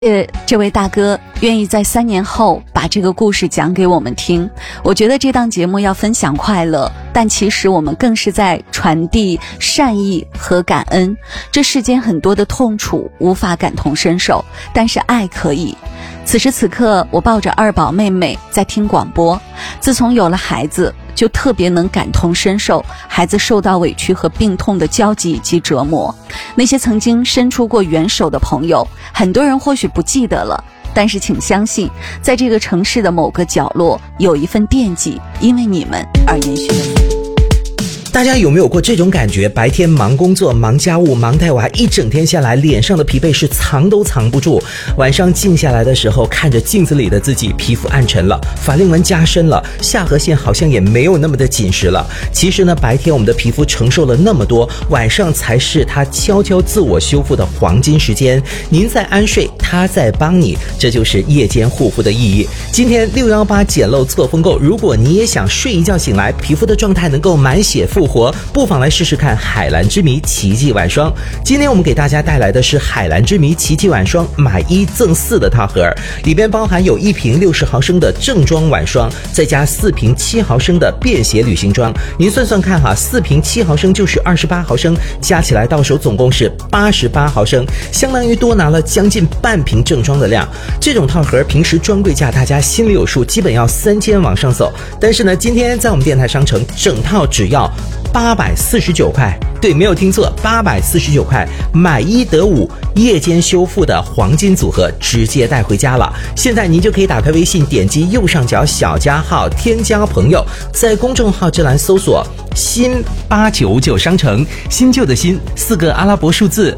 这位大哥愿意在3年后把这个故事讲给我们听。我觉得这档节目要分享快乐，但其实我们更是在传递善意和感恩。这世间很多的痛楚无法感同身受，但是爱可以。此时此刻，我抱着2宝妹妹在听广播。自从有了孩子，就特别能感同身受孩子受到委屈和病痛的焦急以及折磨。那些曾经伸出过援手的朋友，很多人或许不记得了，但是请相信，在这个城市的某个角落，有一份惦记，因为你们而延续的。 大家有没有过这种感觉？白天忙工作、忙家务、忙带娃，一整天下来，脸上的疲惫是藏都藏不住。晚上静下来的时候，看着镜子里的自己，皮肤暗沉了，法令纹加深了，下颌线好像也没有那么的紧实了。其实呢，白天我们的皮肤承受了那么多，晚上才是它悄悄自我修复的黄金时间。您在安睡，它在帮你，这就是夜间护肤的意义。今天618捡漏错峰购，如果你也想睡一觉醒来，皮肤的状态能够满血复活，不妨来试试看海蓝之谜奇迹晚霜。今天我们给大家带来的是海蓝之谜奇迹晚霜买1赠4的套盒，里边包含有1瓶60毫升的正装晚霜，再加4瓶7毫升的便携旅行装。您算算看哈，4瓶7毫升就是28毫升，加起来到手总共是88毫升，相当于多拿了将近半瓶正装的量。这种套盒平时专柜价大家心里有数，基本要3000往上走，但是呢，今天在我们电台商城整套只要849块，对，没有听错，849块，买1得5，夜间修复的黄金组合直接带回家了。现在您就可以打开微信，点击右上角小加号，添加朋友，在公众号这栏搜索新899商城，新旧的新4个阿拉伯数字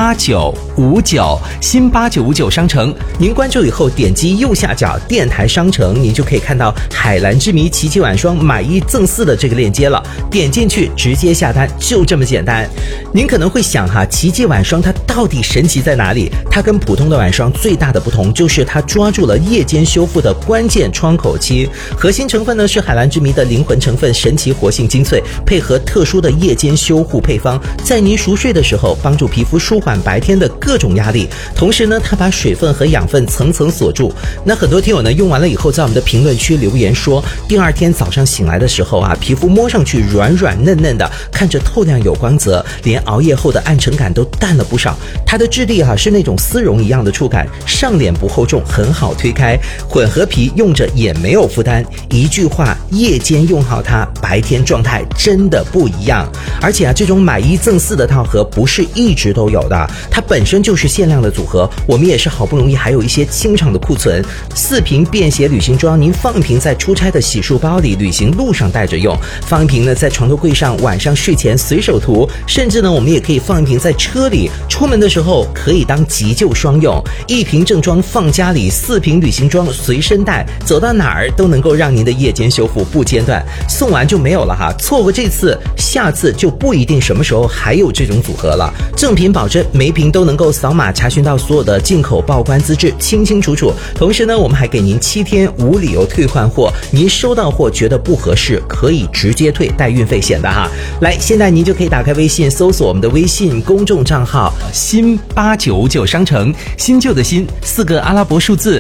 8959，新8959商城。您关注以后，点击右下角电台商城，您就可以看到海蓝之谜奇迹晚霜买1赠4的这个链接了，点进去直接下单，就这么简单。您可能会想哈，奇迹晚霜它到底神奇在哪里？它跟普通的晚霜最大的不同就是它抓住了夜间修复的关键窗口期，核心成分呢是海蓝之谜的灵魂成分神奇活性精粹，配合特殊的夜间修护配方，在您熟睡的时候帮助皮肤舒缓白天的各种压力，同时呢它把水分和养分层层锁住。那很多听友呢用完了以后，在我们的评论区留言说，第2天早上醒来的时候啊，皮肤摸上去软软嫩嫩的，看着透亮有光泽，连熬夜后的暗沉感都淡了不少。它的质地是那种丝绒一样的触感，上脸不厚重，很好推开，混合皮用着也没有负担。一句话，夜间用好它，白天状态真的不一样。而且这种买1赠4的套盒不是一直都有的，它本身就是限量的组合，我们也是好不容易还有一些清场的库存。4瓶便携旅行装，您放1瓶在出差的洗漱包里，旅行路上带着用，放1瓶呢在床头柜上，晚上睡前随手涂，甚至呢我们也可以放1瓶在车里，出门的时候可以当急救双用。1瓶正装放家里，4瓶旅行装随身带，走到哪儿都能够让您的夜间修复不间断。送完就没有了哈，错过这次，下次就不一定什么时候还有这种组合了。正品保证，每瓶都能够扫码查询到所有的进口报关资质，清清楚楚。同时呢，我们还给您7天无理由退换货，您收到货觉得不合适，可以直接退，带运费险的哈。来，现在您就可以打开微信，搜索我们的微信公众账号新899商城，新旧的新4个阿拉伯数字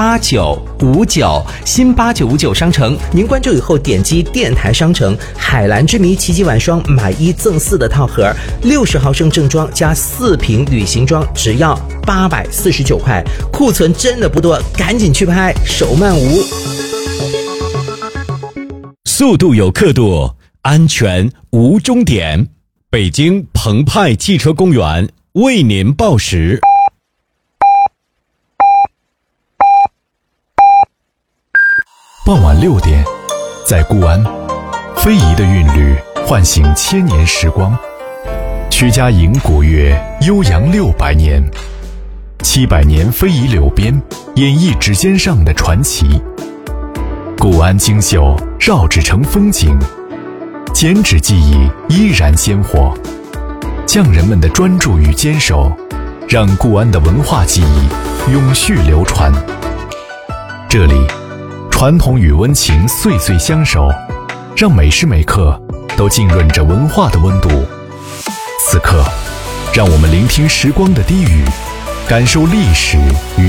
8959，新8959商城。您关注以后，点击电台商城海蓝之谜奇迹晚霜买1赠4的套盒，60毫升正装加4瓶旅行装，只要849块，库存真的不多，赶紧去拍，手慢无。 速度有刻度，安全无终点。北京澎湃汽车公园为您报时。 傍晚6点，在固安，非遗的韵律唤醒千年时光。曲家营古乐悠扬600年，700年非遗柳边，演绎指尖上的传奇。固安精秀绕指成风景，剪纸技艺依然鲜活。匠人们的专注与坚守，让固安的文化技艺永续流传。这里传统与温情岁岁相守，让每时每刻都浸润着文化的温度。此刻，让我们聆听时光的低语， 感受历史与